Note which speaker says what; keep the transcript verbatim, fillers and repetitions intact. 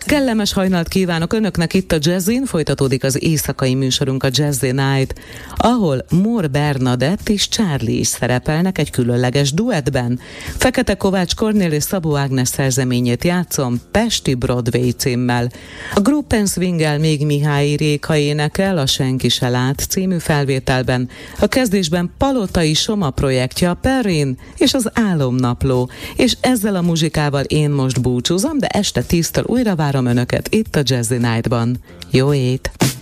Speaker 1: Kellemes hajnalt kívánok önöknek itt a Jazzin, folytatódik az éjszakai műsorunk, a Jazzy Night, ahol Mór Bernadett és Charlie is szerepelnek egy különleges duettben. Fekete Kovács Kornél és Szabó Ágnes szerzeményét játszom Pesti Broadway címmel. A Gruppen Swinggel még Mihály Réka énekel a Senki se lát című felvételben. A kezdésben Palotai Soma projektje a Perrin és az Álomnapló, és ezzel a muzsikával én most búcsúzom, de este tíztől újra várom önöket itt a Jazzy Night-ban. Jó ét!